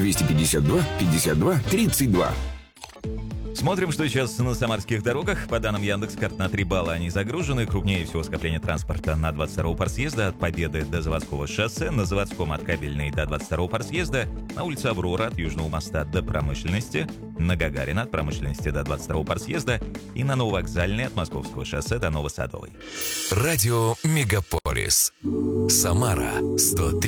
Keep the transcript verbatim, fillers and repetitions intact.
двести пятьдесят два пятьдесят два тридцать два. Смотрим, что сейчас на самарских дорогах. По данным Яндекс.Карт, на три балла они загружены. Крупнее всего скопление транспорта на двадцать второго парсъезда от Победы до Заводского шоссе, на Заводском от Кабельной до двадцать второго парсъезда, на улице Аврора от Южного моста до Промышленности, на Гагарина от Промышленности до двадцать второго парсъезда и на Нововокзальной от Московского шоссе до Новосадовой. Радио Мегаполис. Самара сто три.